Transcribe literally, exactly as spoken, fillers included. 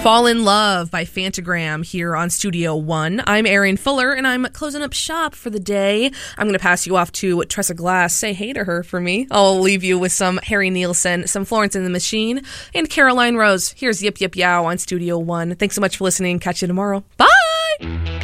Fall in Love by Fantagram here on Studio One. I'm Erin Fuller, and I'm closing up shop for the day. I'm going to pass you off to Tressa Glass. Say hey to her for me. I'll leave you with some Harry Nilsson, some Florence and the Machine, and Caroline Rose. Here's Yip Yip Yow on Studio One. Thanks so much for listening. Catch you tomorrow. Bye!